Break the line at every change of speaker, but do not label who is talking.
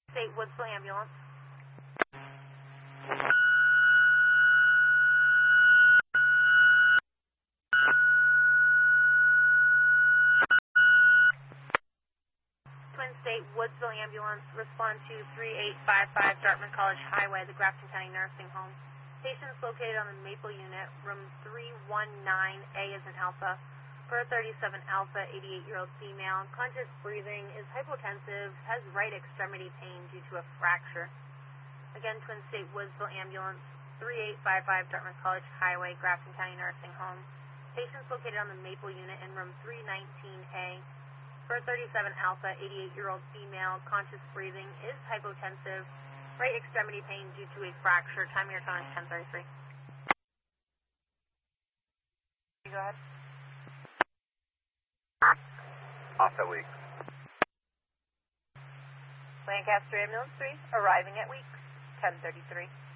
State Woodsville Ambulance. Twin State Woodsville Ambulance, respond to 3855 Dartmouth College Highway, the Grafton County Nursing Home. Patients located on the Maple Unit, room 319A is in Alpha. Per 37 Alpha, 88-year-old female, conscious breathing, is hypotensive, has right extremity pain due to a fracture. Again, Twin State Woodsville Ambulance, 3855 Dartmouth College Highway, Grafton County Nursing Home. Patients located on the Maple Unit in room 319A. Per 37 Alpha, 88-year-old female, conscious breathing, is hypotensive, right extremity pain due to a fracture. Time of your phone is 10:33. Go ahead.
Offset week.
Lancaster Ambulance 3, arriving at Weeks, 10:33.